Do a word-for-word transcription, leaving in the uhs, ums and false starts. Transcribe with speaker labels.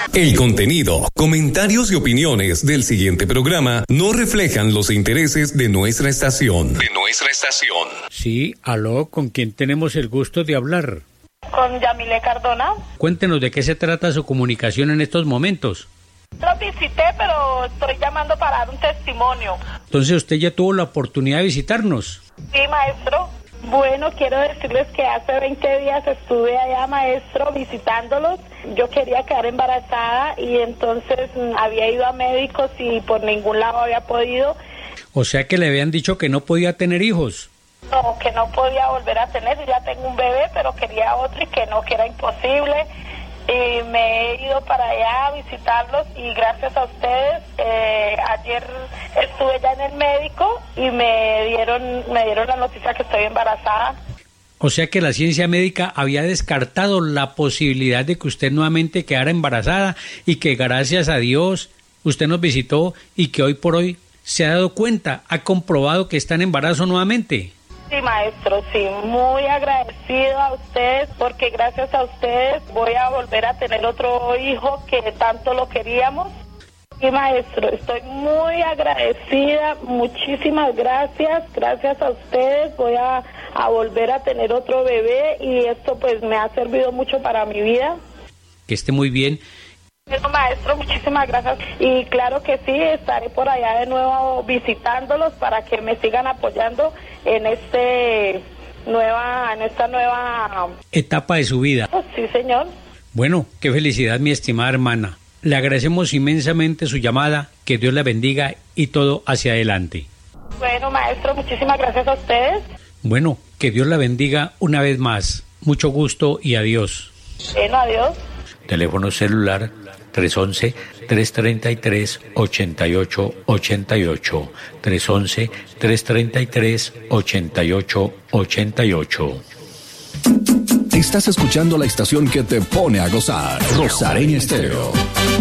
Speaker 1: El contenido, comentarios y opiniones del siguiente programa no reflejan los intereses de nuestra estación. De nuestra estación.
Speaker 2: Sí, aló, ¿con quién tenemos el gusto de hablar?
Speaker 3: Con Yamile Cardona.
Speaker 2: Cuéntenos de qué se trata su comunicación en estos momentos.
Speaker 3: Lo visité, pero estoy llamando para dar un testimonio.
Speaker 2: Entonces usted ya tuvo la oportunidad de visitarnos.
Speaker 3: Sí, maestro. Bueno, quiero decirles que hace veinte días estuve allá, maestro, visitándolos. Yo quería quedar embarazada y entonces mm, había ido a médicos y por ningún lado había podido.
Speaker 2: O sea que le habían dicho que no podía tener hijos.
Speaker 3: No, que no podía volver a tener. Yo ya tengo un bebé, pero quería otro y que no, que era imposible. Y me he ido para allá a visitarlos y gracias a ustedes, eh, ayer estuve ya en el médico y me dieron, me dieron la noticia que estoy embarazada.
Speaker 2: O sea que la ciencia médica había descartado la posibilidad de que usted nuevamente quedara embarazada y que gracias a Dios usted nos visitó y que hoy por hoy se ha dado cuenta, ha comprobado que está en embarazo nuevamente.
Speaker 3: Sí, maestro, sí, muy agradecido a ustedes porque gracias a ustedes voy a volver a tener otro hijo que tanto lo queríamos. Sí, maestro, estoy muy agradecida, muchísimas gracias, gracias a ustedes voy a, a volver a tener otro bebé y esto pues me ha servido mucho para mi vida.
Speaker 2: Que esté muy bien.
Speaker 3: Bueno, maestro, muchísimas gracias y claro que sí, estaré por allá de nuevo visitándolos para que me sigan apoyando en este nueva, en esta nueva
Speaker 2: etapa de su vida.
Speaker 3: Sí, señor.
Speaker 2: Bueno, qué felicidad, mi estimada hermana. Le agradecemos inmensamente su llamada, que Dios la bendiga y todo hacia adelante.
Speaker 3: Bueno, maestro, muchísimas gracias a ustedes.
Speaker 2: Bueno, que Dios la bendiga una vez más. Mucho gusto y adiós.
Speaker 3: Bueno, adiós.
Speaker 2: Teléfono celular tres once, tres treinta y tres, ochenta y ocho ochenta y ocho, tres once, tres treinta y tres, ochenta y ocho ochenta y ocho.
Speaker 4: Estás escuchando la estación que te pone a gozar, Rosareña Estéreo.